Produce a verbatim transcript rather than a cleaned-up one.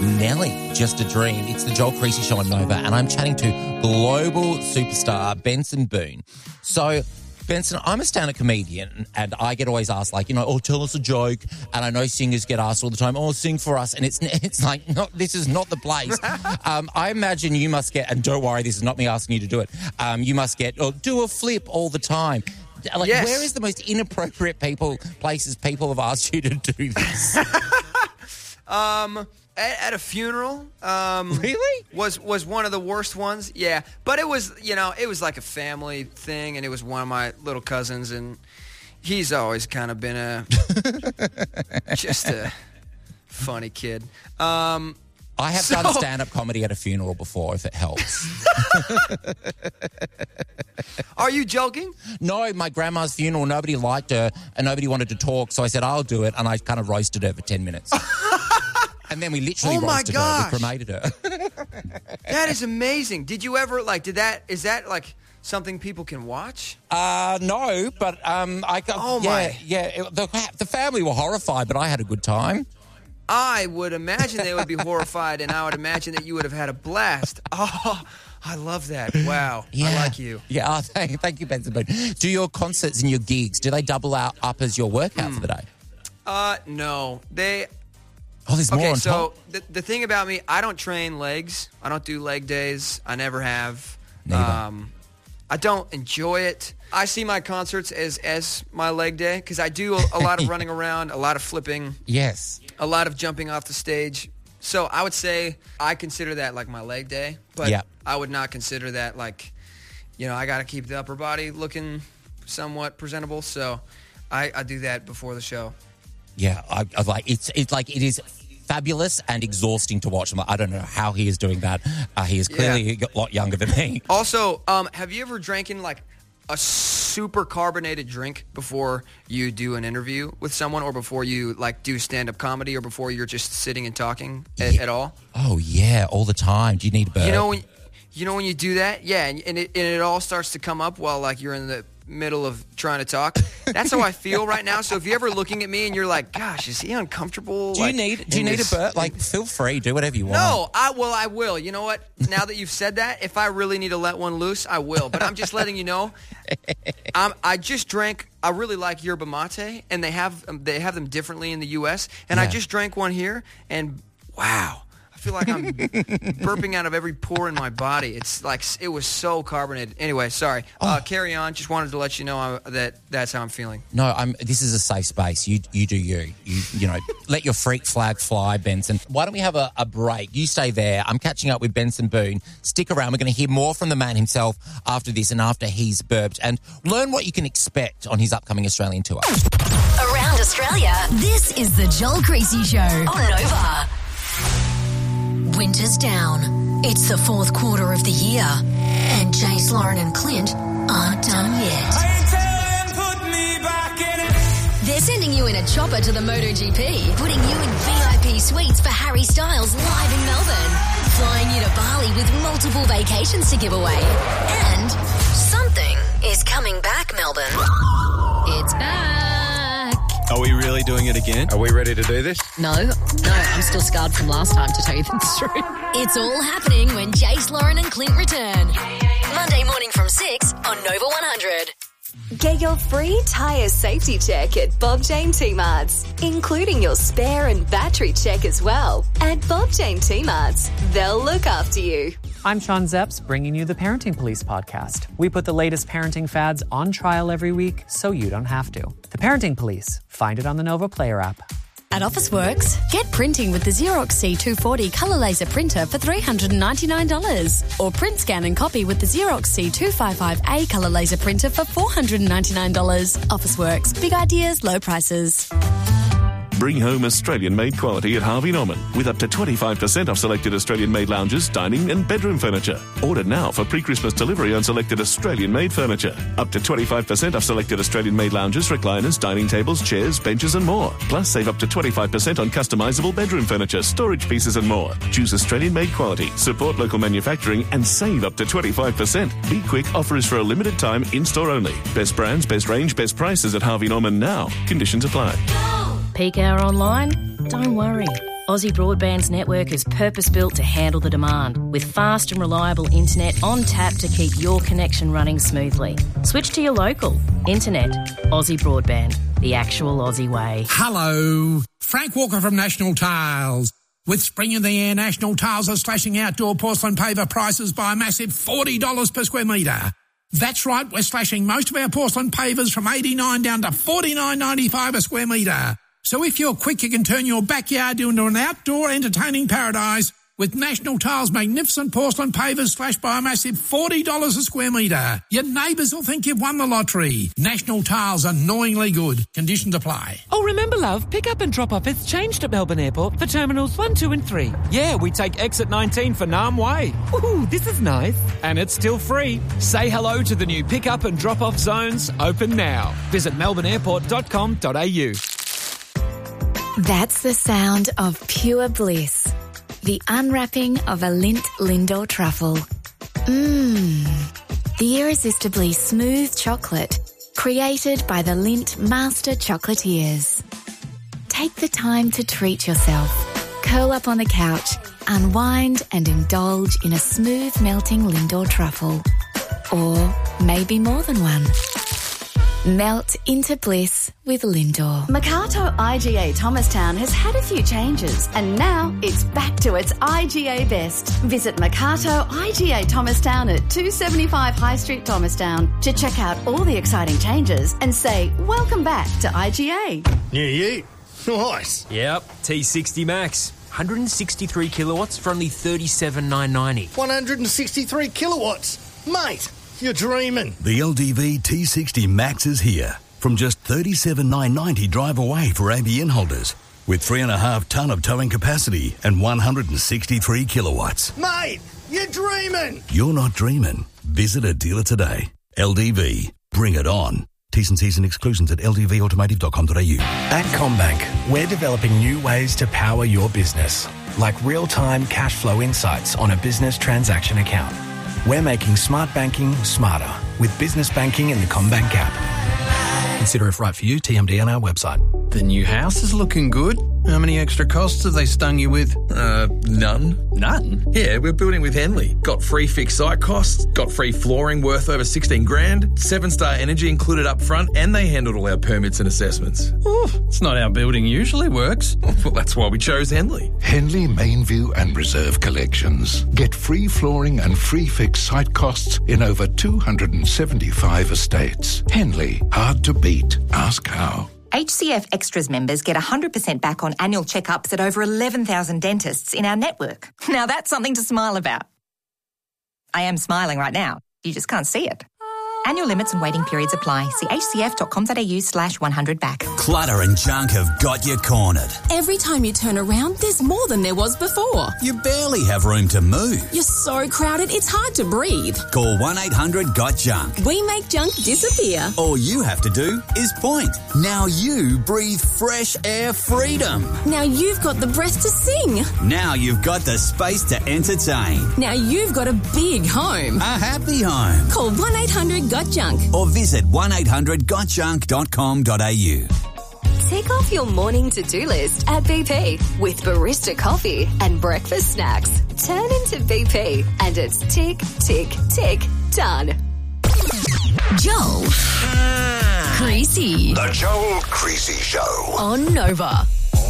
Nelly, Just a Dream. It's the Joel Creasy Show on Nova, and I'm chatting to global superstar Benson Boone. So, Benson, I'm a stand-up comedian, and I get always asked, like, you know, oh, tell us a joke. And I know singers get asked all the time, oh, sing for us. And it's it's like, no, this is not the place. um, I imagine you must get, and don't worry, this is not me asking you to do it, um, you must get, oh, do a flip all the time. Like, yes. Where is the most inappropriate people places people have asked you to do this? um... At, at a funeral, um, really was was one of the worst ones. Yeah, but it was, you know, it was like a family thing, and it was one of my little cousins, and he's always kind of been a just a funny kid. Um, I have so, done stand-up comedy at a funeral before, if it helps. Are you joking? No, my grandma's funeral, nobody liked her, and nobody wanted to talk, so I said, I'll do it, and I kind of roasted her for ten minutes. And then we literally oh my roasted gosh. her. We cremated her. That is amazing. Did you ever, like, did that, is that, like, something people can watch? Uh, no, but um, I got, oh yeah, my. yeah. It, the, the family were horrified, but I had a good time. I would imagine they would be horrified, and I would imagine that you would have had a blast. Oh, I love that. Wow. Yeah. I like you. Yeah, oh, thank, thank you, Benson Boone. Do your concerts and your gigs, do they double out up as your workout mm. for the day? Uh, no. They... Oh, there's more okay, on so top. the, the thing about me, I don't train legs. I don't do leg days. I never have. Neither. Um, I don't enjoy it. I see my concerts as, as my leg day because I do a, a lot of running around, a lot of flipping. Yes. A lot of jumping off the stage. So I would say I consider that like my leg day, but yeah. I would not consider that like, you know, I got to keep the upper body looking somewhat presentable. So I, I do that before the show. Yeah, I, I like it's it's like it is fabulous and exhausting to watch. I'm like, I don't know how he is doing that. Uh, he is clearly yeah. a lot younger than me. Also, um, have you ever drank in like a super carbonated drink before you do an interview with someone, or before you like do stand-up comedy, or before you're just sitting and talking at, yeah. at all? Oh yeah, all the time. Do you need a burp? You know when you know when you do that, yeah, and, and it and it all starts to come up while like you're in the middle of trying to talk. That's how I feel right now. So if you're ever looking at me and you're like, gosh, is he uncomfortable? Do like, you need do you need this, a burp? Like, feel free, do whatever you want. No, I well I will. You know what? Now that you've said that, if I really need to let one loose, I will. But I'm just letting you know. I'm, I just drank. I really like yerba mate, and they have um, they have them differently in the U S. And yeah. I just drank one here, and wow. I feel like I'm burping out of every pore in my body. It's like it was so carbonated. Anyway, sorry. Oh. Uh, carry on. Just wanted to let you know I'm, that that's how I'm feeling. No, I'm. This is a safe space. You you do you. You you know, let your freak flag fly, Benson. Why don't we have a, a break? You stay there. I'm catching up with Benson Boone. Stick around. We're going to hear more from the man himself after this and after he's burped, and learn what you can expect on his upcoming Australian tour. Around Australia, this is the Joel Creasy Show on Nova. Winter's down. It's the fourth quarter of the year, and Jace, Lauren and Clint aren't done yet. They're sending you in a chopper to the MotoGP, putting you in V I P suites for Harry Styles live in Melbourne, flying you to Bali with multiple vacations to give away, and something is coming back, Melbourne. It's back. Are we really doing it again? Are we ready to do this? No, no, I'm still scarred from last time, to tell you the truth. It's all happening when Jace, Lauren and Clint return. Monday morning from six on Nova one hundred. Get your free tyre safety check at Bob Jane T-Marts, including your spare and battery check as well. At Bob Jane T-Marts, they'll look after you. I'm Sean Zepps, bringing you the Parenting Police podcast. We put the latest parenting fads on trial every week so you don't have to. The Parenting Police. Find it on the Nova Player app. At Officeworks, get printing with the Xerox C two forty colour laser printer for three hundred ninety-nine dollars. Or print, scan and copy with the Xerox C two fifty-five A colour laser printer for four hundred ninety-nine dollars. Officeworks. Big ideas, low prices. Bring home Australian-made quality at Harvey Norman with up to twenty-five percent off selected Australian-made lounges, dining and bedroom furniture. Order now for pre-Christmas delivery on selected Australian-made furniture. Up to twenty-five percent off selected Australian-made lounges, recliners, dining tables, chairs, benches and more. Plus, save up to twenty-five percent on customisable bedroom furniture, storage pieces and more. Choose Australian-made quality, support local manufacturing and save up to twenty-five percent. Be quick, offer is for a limited time, in-store only. Best brands, best range, best prices at Harvey Norman now. Conditions apply. Peak hour online? Don't worry. Aussie Broadband's network is purpose-built to handle the demand, with fast and reliable internet on tap to keep your connection running smoothly. Switch to your local. Internet. Aussie Broadband. The actual Aussie way. Hello. Frank Walker from National Tiles. With spring in the air, National Tiles are slashing outdoor porcelain paver prices by a massive forty dollars per square metre. That's right, we're slashing most of our porcelain pavers from eighty-nine dollars down to forty-nine ninety-five a square metre. So if you're quick, you can turn your backyard into an outdoor entertaining paradise with National Tiles' magnificent porcelain pavers slashed by a massive forty dollars a square metre. Your neighbours will think you've won the lottery. National Tiles, annoyingly good. Conditions apply. Oh, remember, love, pick up and drop off has changed at Melbourne Airport for Terminals one, two and three. Yeah, we take exit nineteen for Nam Way. Ooh, this is nice. And it's still free. Say hello to the new pick up and drop off zones, open now. Visit melbourne airport dot com dot a u. That's the sound of pure bliss. The unwrapping of a Lindt Lindor truffle. Mmm. The irresistibly smooth chocolate created by the Lindt Master Chocolatiers. Take the time to treat yourself. Curl up on the couch, unwind and indulge in a smooth melting Lindor truffle. Or maybe more than one. Melt into bliss with Lindor. Mercato I G A Thomastown has had a few changes and now it's back to its I G A best. Visit Mercato I G A Thomastown at two seventy-five High Street, Thomastown to check out all the exciting changes and say welcome back to I G A. New year. Nice. Yep, T sixty Max. one hundred sixty-three kilowatts for only thirty-seven thousand nine hundred ninety. one hundred sixty-three kilowatts. Mate, you're dreaming. The L D V T sixty Max is here. From just thirty-seven thousand nine hundred ninety drive away for A B N holders. With three and a half tonne of towing capacity and one hundred sixty-three kilowatts. Mate, you're dreaming. You're not dreaming. Visit a dealer today. L D V. Bring it on. T's and C's and exclusions at l d v automotive dot com dot a u. At CommBank, we're developing new ways to power your business, like real-time cash flow insights on a business transaction account. We're making smart banking smarter with business banking in the CommBank app. Consider if right for you. T M D on our website. The new house is looking good. How many extra costs have they stung you with? Uh, none. None? Yeah, we're building with Henley. Got free fixed site costs, got free flooring worth over sixteen grand, seven-star energy included up front, and they handled all our permits and assessments. Oh, it's not how building usually works. Well, that's why we chose Henley. Henley Mainview and Reserve Collections. Get free flooring and free fixed site costs in over two hundred seventy-five estates. Henley, hard to beat. Ask how. H C F Extras members get one hundred percent back on annual checkups at over eleven thousand dentists in our network. Now that's something to smile about. I am smiling right now. You just can't see it. Annual limits and waiting periods apply. See h c f dot com dot a u slash one hundred back. Clutter and junk have got you cornered. Every time you turn around, there's more than there was before. You barely have room to move. You're so crowded, it's hard to breathe. Call one eight hundred got junk. We make junk disappear. All you have to do is point. Now you breathe fresh air freedom. Now you've got the breath to sing. Now you've got the space to entertain. Now you've got a big home. A happy home. Call one eight hundred got junk. Or visit one eight hundred got junk dot com dot a u. Tick off your morning to-do list at B P with barista coffee and breakfast snacks. Turn into B P and it's tick, tick, tick, done. Joel. Creasy. The Joel Creasy Show. On Nova.